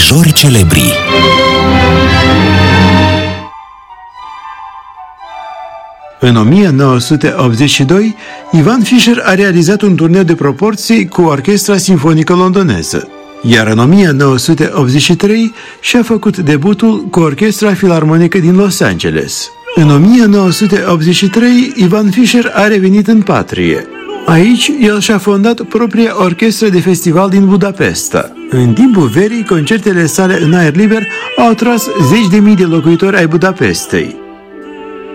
Majori celebri. În 1982, Ivan Fischer a realizat un turneu de proporții cu Orchestra Sinfonică Londoneză, iar în 1983 și-a făcut debutul cu Orchestra Filarmonică din Los Angeles. În 1983, Ivan Fischer a revenit în patrie. Aici, el și-a fondat propria orchestră de festival din Budapesta. În timpul verii, concertele sale în aer liber au atras 10.000 de locuitori ai Budapestei.